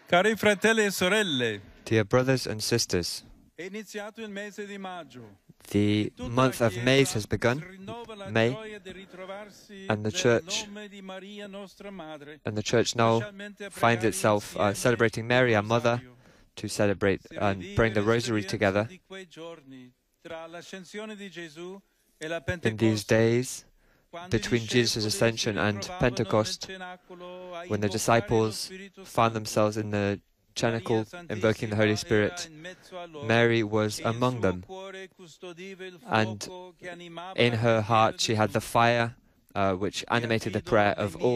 Cari fratelli e sorelle, Dear brothers and sisters, è iniziato il mese di maggio. the month of May has begun, May, and the church now finds itself celebrating Mary, our mother, to celebrate and bring the rosary together in these days between Jesus' ascension and Pentecost, when the disciples found themselves in the cenacle invoking the Holy Spirit. Mary was among them, and in her heart she had the fire which animated the prayer of all